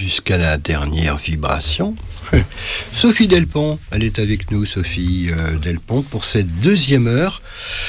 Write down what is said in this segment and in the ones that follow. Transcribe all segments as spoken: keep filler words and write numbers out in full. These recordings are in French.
jusqu'à la dernière vibration. Sophie Delpont, elle est avec nous, Sophie euh, Delpont, pour cette deuxième heure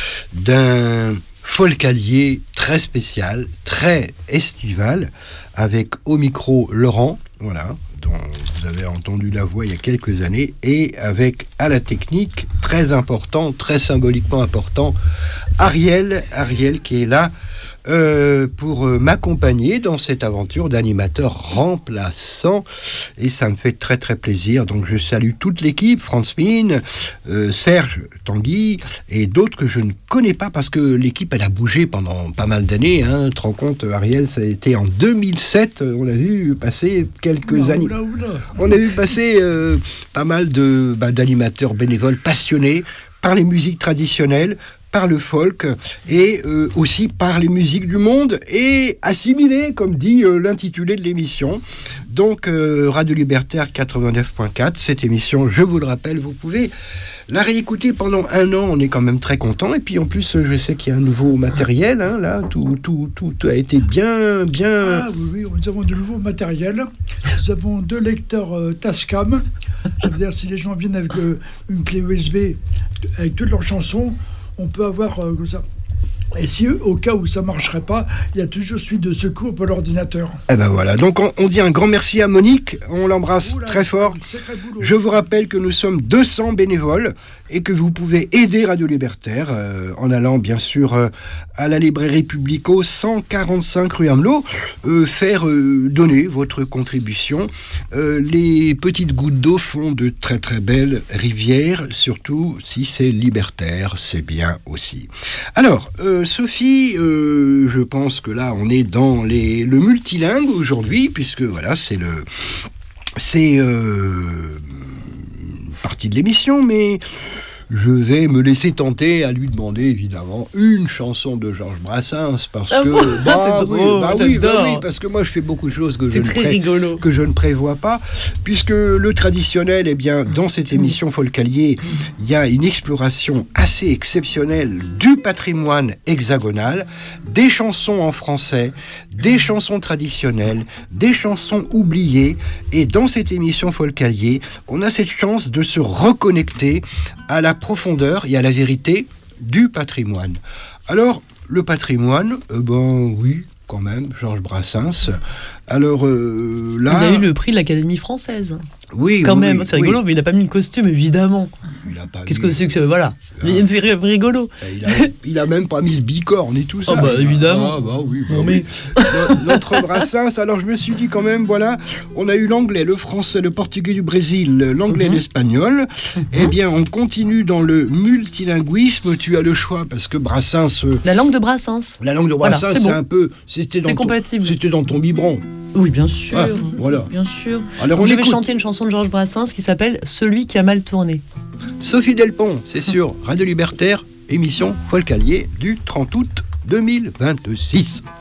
d'un folkalier très spécial, très estival, avec au micro Laurent, voilà, dont vous avez entendu la voix il y a quelques années, et avec à la technique, très important, très symboliquement important, Ariel, Ariel qui est là Euh, pour euh, m'accompagner dans cette aventure d'animateur remplaçant, et ça me fait très très plaisir. Donc je salue toute l'équipe, Franz Mine, euh, Serge Tanguy et d'autres que je ne connais pas parce que l'équipe elle a bougé pendant pas mal d'années, hein. Tu te rends compte, Ariel, ça a été en deux mille sept, on a vu passer quelques années, on a vu passer euh, pas mal de, bah, d'animateurs bénévoles passionnés par les musiques traditionnelles, par le folk et euh, aussi par les musiques du monde et assimilées, comme dit euh, l'intitulé de l'émission. Donc euh, Radio Libertaire quatre-vingt-neuf point quatre, cette émission, je vous le rappelle, vous pouvez la réécouter pendant un an, on est quand même très content. Et puis en plus, je sais qu'il y a un nouveau matériel, hein, là, tout, tout, tout a été bien, bien... Ah oui, oui, nous avons de nouveaux matériels. Nous avons deux lecteurs euh, Tascam. Ça veut dire si les gens viennent avec euh, une clé U S B avec toutes leurs chansons, on peut avoir euh, comme ça. Et si au cas où ça ne marcherait pas, il y a toujours suite de secours pour l'ordinateur. Eh ben voilà, donc on, on dit un grand merci à Monique, on l'embrasse Oula, très fort. Je vous rappelle que nous sommes deux cents bénévoles et que vous pouvez aider Radio Libertaire euh, en allant bien sûr euh, à la librairie Publico, cent quarante-cinq rue Amelot, euh, faire euh, donner votre contribution. Euh, les petites gouttes d'eau font de très très belles rivières, surtout si c'est libertaire, c'est bien aussi. Alors, euh, Sophie, euh, je pense que là on est dans les, le multilingue aujourd'hui, puisque voilà, c'est le c'est euh, une partie de l'émission, mais je vais me laisser tenter à lui demander évidemment une chanson de Georges Brassens parce ah que bon bah, c'est oui, drôle, bah, oui, bah oui, parce que moi je fais beaucoup de choses que, je ne, pré- que je ne prévois pas, puisque le traditionnel, eh bien dans cette émission Folkalier, il y a une exploration assez exceptionnelle du patrimoine hexagonal, des chansons en français, des chansons traditionnelles, des chansons oubliées, et dans cette émission Folkalier, on a cette chance de se reconnecter à la profondeur et à la vérité du patrimoine. Alors, le patrimoine, euh, ben oui, quand même, Georges Brassens. Alors euh, là... Il a eu le prix de l'Académie française. Oui, quand oui, même, c'est rigolo, oui. Mais il n'a pas mis le costume, évidemment. Il a pas Qu'est-ce mis... que c'est que ça ? Voilà. Ah. Mais c'est rigolo. Il a, il a même pas mis le bicorne et tout ça. Oh bah évidemment. Ah bah oui, bah non, oui. Mais... Notre Brassens, alors je me suis dit quand même, voilà, on a eu l'anglais, le français, le portugais du Brésil, l'anglais, mm-hmm. l'espagnol. Mm-hmm. Eh bien, on continue dans le multilinguisme. Tu as le choix parce que Brassens... Euh... La langue de Brassens. La langue de Brassens, voilà, c'est, c'est bon. un peu... C'était c'est dans compatible. Ton, c'était dans ton biberon. Oui, bien sûr. Ah, voilà. Bien sûr. Alors, Donc, on je écoute. vais chanter une chanson de Georges Brassens qui s'appelle « Celui qui a mal tourné ». Sophie Delpont, c'est sur Radio Libertaire, émission Folkalier du trente août deux mille vingt-six.